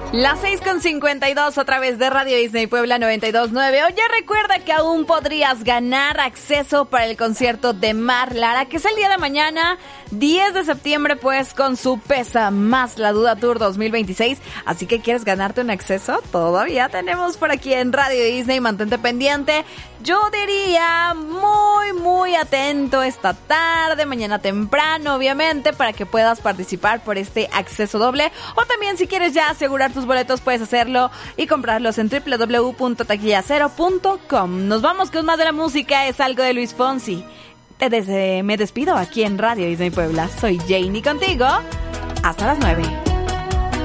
Las 6:52 a través de Radio Disney Puebla 92.9. Oye, recuerda que aún podrías ganar acceso para el concierto de Mar Lara, que es el día de mañana, 10 de septiembre, pues, con su Pesa Más la Duda Tour 2026. Así que, ¿quieres ganarte un acceso? Todavía tenemos por aquí en Radio Disney. Mantente pendiente. Yo diría muy atento esta tarde, mañana temprano, obviamente, para que puedas participar por este acceso doble. O también, si quieres ya asegurar tus boletos, puedes hacerlo y comprarlos en www.taquillacero.com. Nos vamos con más de la música. Es algo de Luis Fonsi. Me despido aquí en Radio Disney Puebla. Soy Janie contigo. Hasta las 9.